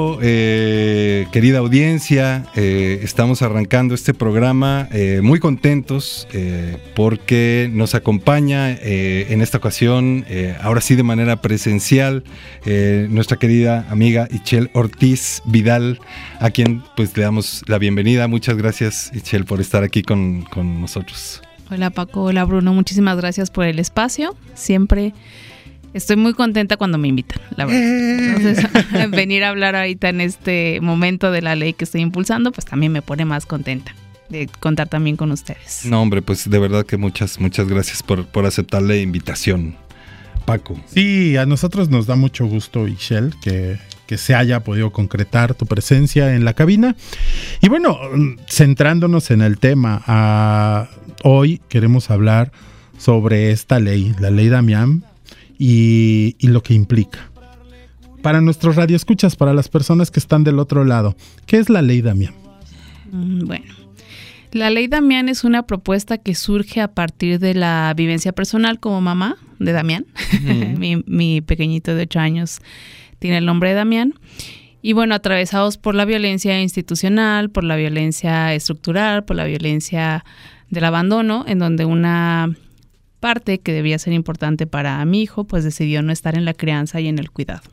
Querida audiencia, estamos arrancando este programa muy contentos porque nos acompaña en esta ocasión, ahora sí de manera presencial, nuestra querida amiga Itzel Ortiz Vidal, a quien pues le damos la bienvenida. Muchas gracias, Itzel, por estar aquí con nosotros. Hola Paco, hola Bruno, muchísimas gracias por el espacio. Siempre estoy muy contenta cuando me invitan, la verdad. Entonces, venir a hablar ahorita en este momento de la ley que estoy impulsando, pues también me pone más contenta de contar también con ustedes. No, hombre, pues de verdad que muchas gracias por aceptar la invitación, Paco. Sí, a nosotros nos da mucho gusto, Ixchel, que se haya podido concretar tu presencia en la cabina. Y bueno, centrándonos en el tema, hoy queremos hablar sobre esta ley, la ley Damián, y lo que implica. Para nuestros radioescuchas, para las personas que están del otro lado, ¿qué es la ley Damián? Bueno, la ley Damián es una propuesta que surge a partir de la vivencia personal como mamá de Damián. Mi pequeñito de 8 años tiene el nombre de Damián. Y bueno, atravesados por la violencia institucional, por la violencia estructural, por la violencia del abandono, en donde una parte que debía ser importante para mi hijo, pues decidió no estar en la crianza y en el cuidado.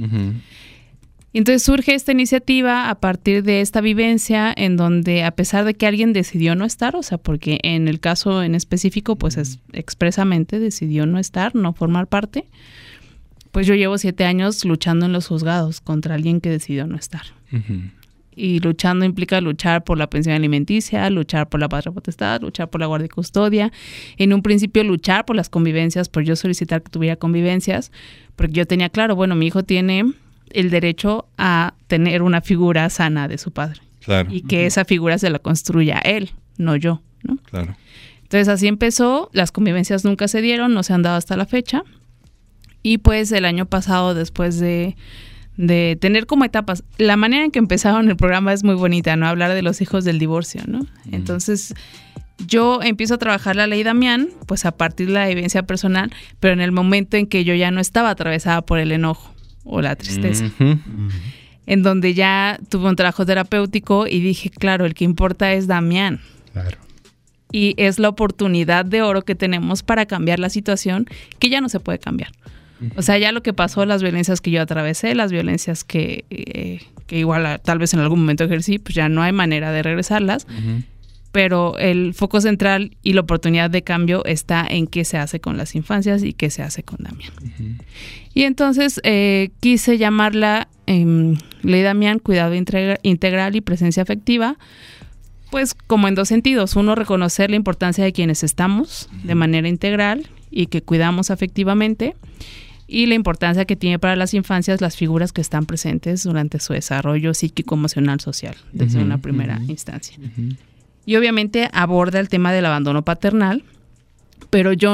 Entonces surge esta iniciativa a partir de esta vivencia en donde, a pesar de que alguien decidió no estar, o sea, porque en el caso en específico, pues expresamente decidió no estar, no formar parte, pues yo llevo 7 años luchando en los juzgados contra alguien que decidió no estar. Y luchando implica luchar por la pensión alimenticia, luchar por la patria potestad, luchar por la guardia y custodia. En un principio luchar por las convivencias, por yo solicitar que tuviera convivencias, porque yo tenía claro, bueno, mi hijo tiene el derecho a tener una figura sana de su padre. Claro. Y que esa figura se la construya él, no yo, ¿no? Claro. Entonces así empezó, las convivencias nunca se dieron, no se han dado hasta la fecha. Y pues el año pasado, después de tener como etapas, la manera en que empezaron el programa es muy bonita, ¿no? Hablar de los hijos del divorcio, ¿no? Entonces, yo empiezo a trabajar la ley Damián, pues a partir de la vivencia personal, pero en el momento en que yo ya no estaba atravesada por el enojo o la tristeza. En donde ya tuve un trabajo terapéutico y dije, claro, el que importa es Damián. Claro. Y es la oportunidad de oro que tenemos para cambiar la situación que ya no se puede cambiar. O sea, ya lo que pasó, las violencias que yo atravesé, las violencias que igual tal vez en algún momento ejercí, pues ya no hay manera de regresarlas. Pero el foco central y la oportunidad de cambio está en qué se hace con las infancias y qué se hace con Damián. Y entonces quise llamarla Ley Damián, Cuidado Integral y Presencia Afectiva, pues como en 2 sentidos. Uno, reconocer la importancia de quienes estamos de manera integral y que cuidamos afectivamente, y la importancia que tiene para las infancias las figuras que están presentes durante su desarrollo psíquico, emocional, social, desde una primera instancia. Y obviamente aborda el tema del abandono paternal, pero yo